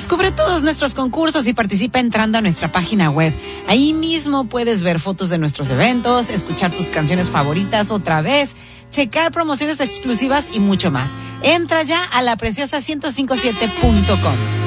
Descubre todos nuestros concursos y participa entrando a nuestra página web. Ahí mismo puedes ver fotos de nuestros eventos, escuchar tus canciones favoritas otra vez, checar promociones exclusivas y mucho más. Entra ya a lapreciosa1057.com.